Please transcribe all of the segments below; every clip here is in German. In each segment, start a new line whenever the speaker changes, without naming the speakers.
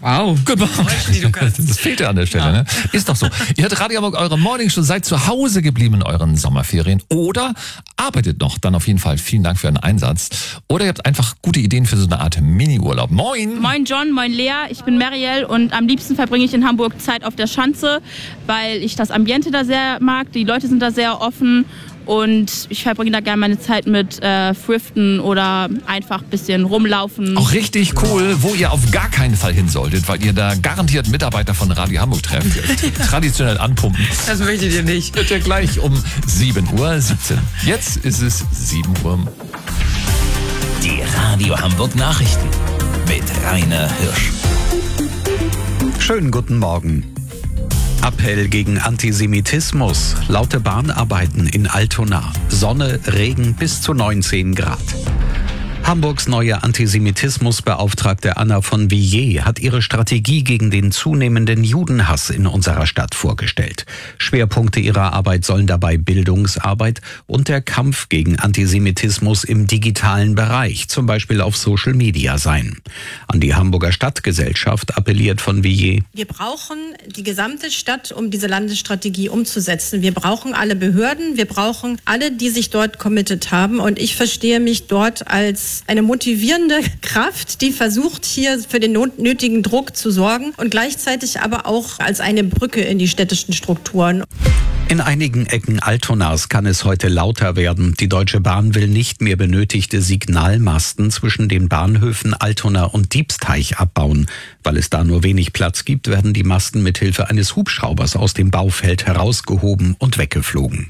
Wow.
Guten Morgen. Das fehlt ja an der Stelle, ne? Ist doch so. Ihr hört Radio Hamburg, eure Morningshow, seid zu Hause geblieben in euren Sommerferien oder arbeitet noch. Dann auf jeden Fall vielen Dank für euren Einsatz. Oder ihr habt einfach gute Ideen für so eine Art Mini-Urlaub. Moin!
Moin John, moin Lea, ich bin Marielle und am liebsten verbringe ich in Hamburg Zeit auf der Schanze, weil ich das Ambiente da sehr mag, die Leute sind da sehr offen und ich verbringe da gerne meine Zeit mit Thriften oder einfach ein bisschen rumlaufen.
Auch richtig cool, wo ihr auf gar keinen Fall hin solltet, weil ihr da garantiert Mitarbeiter von Radio Hamburg trefft. Traditionell anpumpen.
Das möchtet ihr nicht.
Wird ja gleich um 7:17 Uhr. Jetzt ist es 7 Uhr.
Die Radio Hamburg Nachrichten mit Rainer Hirsch.
Schönen guten Morgen. Appell gegen Antisemitismus. Laute Bahnarbeiten in Altona. Sonne, Regen bis zu 19 Grad. Hamburgs neue Antisemitismusbeauftragte Anna von Villiers hat ihre Strategie gegen den zunehmenden Judenhass in unserer Stadt vorgestellt. Schwerpunkte ihrer Arbeit sollen dabei Bildungsarbeit und der Kampf gegen Antisemitismus im digitalen Bereich, zum Beispiel auf Social Media sein. An die Hamburger Stadtgesellschaft appelliert von Villiers:
Wir brauchen die gesamte Stadt, um diese Landesstrategie umzusetzen. Wir brauchen alle Behörden, wir brauchen alle, die sich dort committed haben. Und ich verstehe mich dort als eine motivierende Kraft, die versucht, hier für den nötigen Druck zu sorgen und gleichzeitig aber auch als eine Brücke in die städtischen Strukturen.
In einigen Ecken Altonas kann es heute lauter werden. Die Deutsche Bahn will nicht mehr benötigte Signalmasten zwischen den Bahnhöfen Altona und Diebsteich abbauen. Weil es da nur wenig Platz gibt, werden die Masten mithilfe eines Hubschraubers aus dem Baufeld herausgehoben und weggeflogen.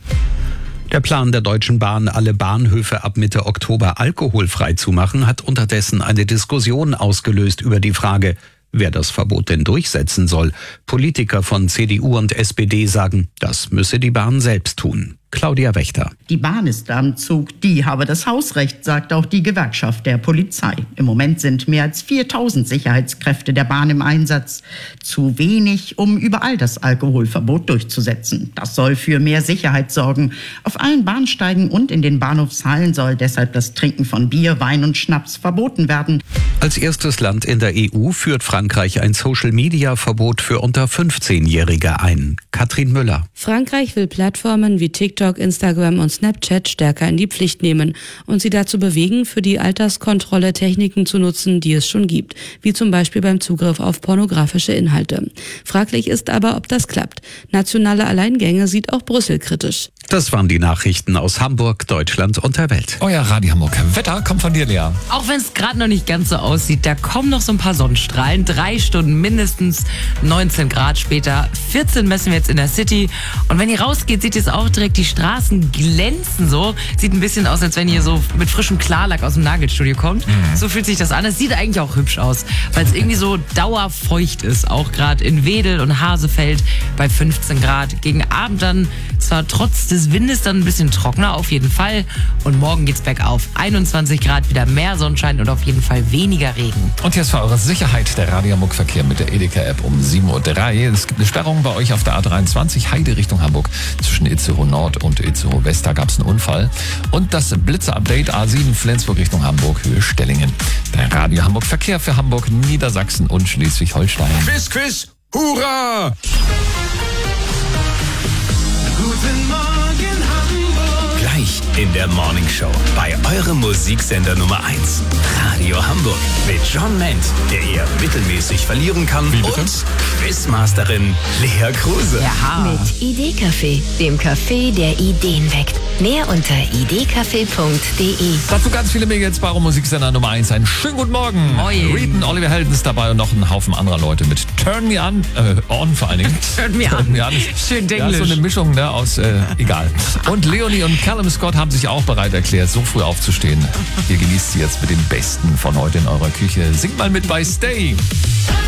Der Plan der Deutschen Bahn, alle Bahnhöfe ab Mitte Oktober alkoholfrei zu machen, hat unterdessen eine Diskussion ausgelöst über die Frage, wer das Verbot denn durchsetzen soll. Politiker von CDU und SPD sagen, das müsse die Bahn selbst tun. Claudia Wächter.
Die Bahn ist am Zug, die habe das Hausrecht, sagt auch die Gewerkschaft der Polizei. Im Moment sind mehr als 4000 Sicherheitskräfte der Bahn im Einsatz. Zu wenig, um überall das Alkoholverbot durchzusetzen. Das soll für mehr Sicherheit sorgen. Auf allen Bahnsteigen und in den Bahnhofshallen soll deshalb das Trinken von Bier, Wein und Schnaps verboten werden.
Als erstes Land in der EU führt Frankreich ein Social-Media-Verbot für unter 15-Jährige ein. Katrin Müller.
Frankreich will Plattformen wie TikTok, Instagram und Snapchat stärker in die Pflicht nehmen und sie dazu bewegen, für die Alterskontrolle Techniken zu nutzen, die es schon gibt, wie zum Beispiel beim Zugriff auf pornografische Inhalte. Fraglich ist aber, ob das klappt. Nationale Alleingänge sieht auch Brüssel kritisch.
Das waren die Nachrichten aus Hamburg, Deutschland und der Welt.
Euer Radio Hamburg Wetter kommt von dir, Lea.
Auch wenn es gerade noch nicht ganz so aussieht, da kommen noch so ein paar Sonnenstrahlen. 3 Stunden mindestens, 19 Grad später. 14 messen wir jetzt in der City. Und wenn ihr rausgeht, seht ihr es auch direkt, die Straßen glänzen so. Sieht ein bisschen aus, als wenn ihr so mit frischem Klarlack aus dem Nagelstudio kommt. So fühlt sich das an. Es sieht eigentlich auch hübsch aus, weil es irgendwie so dauerfeucht ist. Auch gerade in Wedel und Hasefeld bei 15 Grad. Gegen Abend dann zwar trotz des Windes dann ein bisschen trockener auf jeden Fall. Und morgen geht's bergauf. 21 Grad, wieder mehr Sonnenschein und auf jeden Fall weniger Regen.
Und jetzt für eure Sicherheit der Radio Hamburg Verkehr mit der Edeka-App um 7:03 Uhr. Es gibt eine Sperrung bei euch auf der A23 Heide Richtung Hamburg. Zwischen Itzehoe Nord und Itzehoe West, da gab es einen Unfall. Und das Blitzer-Update A7 Flensburg Richtung Hamburg, Höhe Stellingen. Der Radio Hamburg Verkehr für Hamburg, Niedersachsen und Schleswig-Holstein.
Quiz, Quiz, hurra! Guten Morgen Hamburg.
Gleich in der Morningshow bei eurem Musiksender Nummer 1. Radio Hamburg mit John Ment, der eher mittelmäßig verlieren kann. Und Quizmasterin Lea Kruse.
Ja.
Mit Idee-Café, dem Café, der Ideen weckt. Mehr unter idcafé.de.
Dazu ganz viele Mega jetzt bei eurem Musiksender Nummer 1. Einen schönen guten Morgen.
Moin.
Reeden, Oliver Heldens dabei und noch ein Haufen anderer Leute mit Turn Me On, on vor allen Dingen.
Turn Me On. Schön
Englisch.
Englisch.
So eine Mischung, ne, aus, egal. Und Leonie und Callum Scott haben sich auch bereit erklärt, so früh aufzustehen. Ihr genießt sie jetzt mit dem Besten von heute in eurer Küche. Singt mal mit bei Stay.